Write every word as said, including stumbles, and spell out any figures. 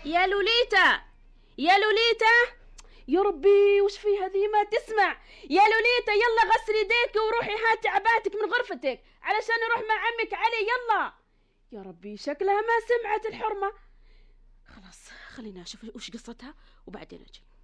يا لوليتا يا لوليتا، يا ربي وش في هذه ما تسمع؟ يا لوليتا يلا غسلي يديك وروحي هاتي عباتك من غرفتك علشان نروح مع عمك علي. يلا يا ربي شكلها ما سمعت الحرمة. خلاص خلينا اشوف وش قصتها وبعدين اجي.